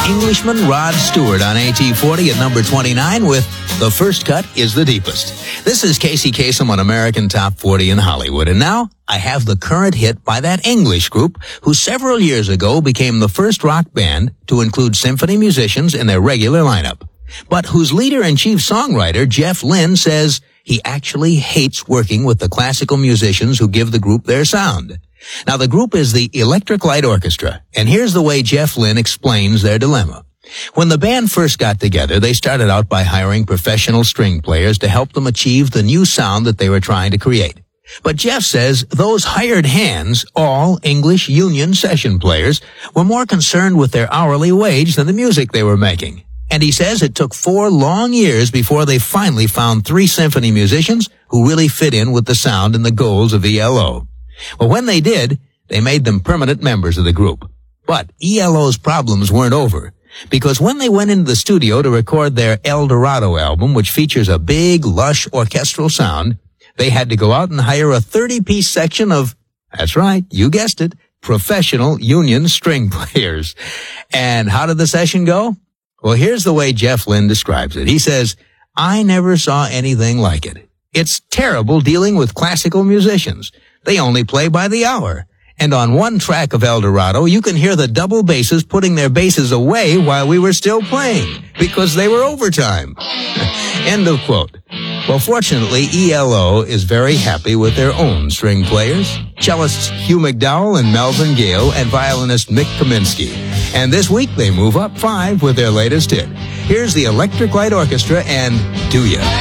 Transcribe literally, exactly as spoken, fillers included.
Englishman Rod Stewart on A T forty at number twenty-nine with The First Cut is the Deepest. This is Casey Kasem on American Top forty in Hollywood. And now I have the current hit by that English group who several years ago became the first rock band to include symphony musicians in their regular lineup, but whose leader and chief songwriter, Jeff Lynne, says he actually hates working with the classical musicians who give the group their sound. Now, the group is the Electric Light Orchestra, and here's the way Jeff Lynne explains their dilemma. When the band first got together, they started out by hiring professional string players to help them achieve the new sound that they were trying to create. But Jeff says those hired hands, all English union session players, were more concerned with their hourly wage than the music they were making. And he says it took four long years before they finally found three symphony musicians who really fit in with the sound and the goals of E L O. Well, when they did, they made them permanent members of the group. But E L O's problems weren't over, because when they went into the studio to record their El Dorado album, which features a big, lush orchestral sound, they had to go out and hire a thirty-piece section of, that's right, you guessed it, professional union string players. And how did the session go? Well, here's the way Jeff Lynne describes it. He says, I never saw anything like it. It's terrible dealing with classical musicians. They only play by the hour. And on one track of El Dorado, you can hear the double basses putting their basses away while we were still playing, because they were overtime. End of quote. Well, fortunately, E L O is very happy with their own string players, cellists Hugh McDowell and Melvin Gale, and violinist Mick Kaminsky. And this week, they move up five with their latest hit. Here's the Electric Light Orchestra and Do Ya.